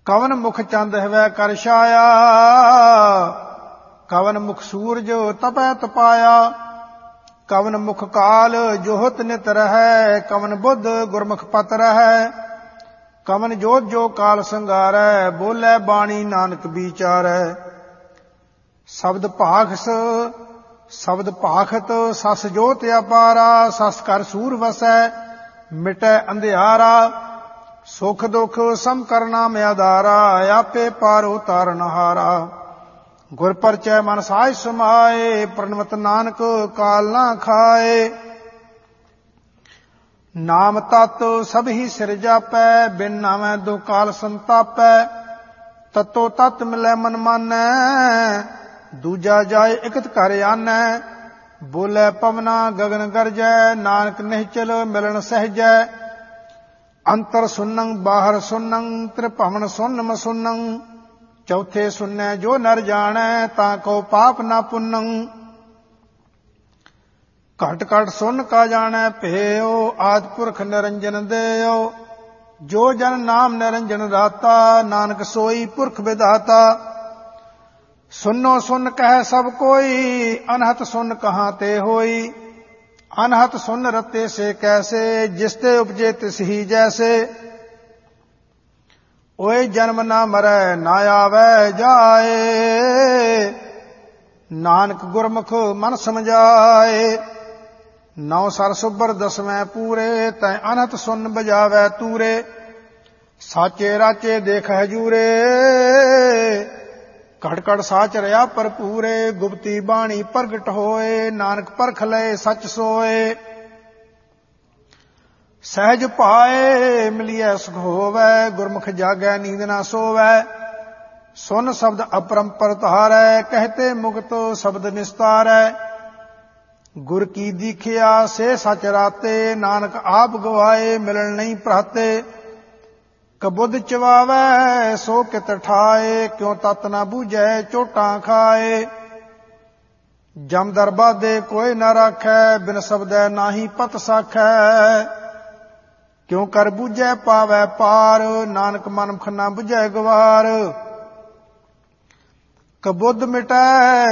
ਕਵਨ ਮੁਖ ਚੰਦ ਹਵੈ ਕਰ ਛਾਇਆ, ਕਵਨ ਮੁਖ ਸੂਰਜ ਤਪੈ ਤਪਾਇਆ, ਕਵਨ ਮੁਖ ਕਾਲ ਜੋਹਤ ਨਿਤ ਰਹੈ, ਕਵਨ ਬੁੱਧ ਗੁਰਮੁਖ ਪਤ ਰਹੈ, ਕਵਨ ਜੋਤ ਜੋ ਕਾਲ ਸੰਗਾਰੈ, ਬੋਲੇ ਬਾਣੀ ਨਾਨਕ ਵਿਚਾਰੈ। ਸ਼ਬਦ ਭਾਖਸ ਸ਼ਬਦ ਭਾਖਤ, ਸਸ ਜੋਤ ਅਪਾਰਾ, ਸਸ ਕਰ ਸੂਰ ਵਸੈ, ਮਿਟੈ ਅੰਧਿਆਰਾ, ਸੁਖ ਦੁਖ ਸਮ ਕਰਨਾ ਮਿਆਦਾਰਾ, ਆਪੇ ਪਾਰੋ ਤਾਰਨਹਾਰਾ। ਗੁਰ ਪਰਚੈ ਮਨ ਸਾਜ ਸਮਾਏ, ਪ੍ਰਣਵਤ ਨਾਨਕ ਕਾਲ ਨਾ ਖਾਏ। ਨਾਮ ਤਤ ਸਭ ਹੀ ਸਿਰ ਜਾਪੈ, ਬਿਨ ਨਾਮੈ ਦੁ ਕਾਲ ਸੰਤਾਪੈ, ਤਤੋ ਤਤ ਮਿਲੈ ਮਨ ਮਾਨੈ, ਦੂਜਾ ਜਾਏ ਇਕਤ ਘਰ ਆਨੈ। ਬੋਲੇ ਪਵਨਾ ਗਗਨ ਗਰਜੈ, ਨਾਨਕ ਨਿਹਚਲ ਮਿਲਣ ਸਹਿਜੈ, ਅੰਤਰ ਸੁਨੰ ਬਾਹਰ ਸੁਨੰ, ਤ੍ਰਿਭਵਨ ਸੁਨ ਮਸੁਨੰ, ਚੌਥੇ ਸੁਨੈ ਜੋ ਨਰ ਜਾਣੈ, ਤਾਂ ਕੋ ਪਾਪ ਨਾ ਪੁੰਨੰ। ਘਟ ਘਟ ਸੁਨ ਕਾ ਜਾਣੈ ਭੇਉ, ਆਦਿ ਪੁਰਖ ਨਿਰੰਜਨ ਦੇਉ, ਜੋ ਜਨ ਨਾਮ ਨਿਰੰਜਨ ਦਾਤਾ, ਨਾਨਕ ਸੋਈ ਪੁਰਖ ਵਿਦਾਤਾ। ਸੁਨੋ ਸੁਨ ਕਹਿ ਸਭ ਕੋਈ, ਅਨਹਤ ਸੁਨ ਕਹਾਂ ਤੇ ਹੋਈ, ਅਨਹਤ ਸੁਨ ਰਤੇ ਸੇ ਕੈਸੇ, ਜਿਸ ਤੇ ਉਪਜੇ ਤਿਸ ਹੀ ਜੈਸੇ। ਓਏ ਜਨਮ ਨਾ ਮਰੈ ਨਾ ਆਵੈ ਜਾਏ, ਨਾਨਕ ਗੁਰਮੁਖ ਮਨ ਸਮਝਾਏ। ਨੌ ਸਰ ਸੁਬਰ ਦਸਵੇਂ ਪੂਰੇ, ਤੈ ਅਨਹਤ ਸੁਨ ਬਜਾਵੈ ਤੂਰੇ, ਸਾਚੇ ਰਾਚੇ ਦੇਖ ਹਜੂਰੇ, ਘਟ ਘਟ ਸਾਚ ਰਿਆ ਭਰਪੂਰੇ। ਗੁਪਤੀ ਬਾਣੀ ਪ੍ਰਗਟ ਹੋਏ, ਨਾਨਕ ਪਰਖ ਲਏ ਸੱਚ ਸੋਏ। ਸਹਿਜ ਭਾਏ ਮਿਲਿਐ ਸੁਖ ਹੋਵੈ, ਗੁਰਮੁਖ ਜਾਗੈ ਨੀਂਦ ਨਾ ਸੋਵੈ। ਸੁਨ ਸ਼ਬਦ ਅਪਰੰਪਰ ਧਾਰੈ, ਕਹਤੇ ਮੁਕਤ ਸ਼ਬਦ ਨਿਸਤਾਰੈ। ਗੁਰ ਕੀ ਦੀਖਿਆ ਸੇ ਸਚ ਰਾਤੇ, ਨਾਨਕ ਆਪ ਗਵਾਏ ਮਿਲਣ ਨਹੀਂ ਭਰਾਤੇ। ਕਬੁੱਧ ਚਵਾਵੈ ਸੋ ਕਿਤ ਠਾਏ, ਕਿਉ ਤਤ ਨਾ ਬੂਝੈ ਚੋਟਾਂ ਖਾਏ। ਜਮ ਦਰਬਾਦੇ ਕੋਈ ਨਾ ਰਾਖੈ, ਬਿਨ ਸ਼ਬਦੈ ਨਾਹੀ ਪਤ ਸਾਖੈ। ਕਿਉ ਕਰ ਬੂਝੈ ਪਾਵੈ ਪਾਰ, ਨਾਨਕ ਮਨਮੁਖ ਨਾ ਬੁਝੈ ਗਵਾਰ। ਕਬੁੱਧ ਮਿਟੈ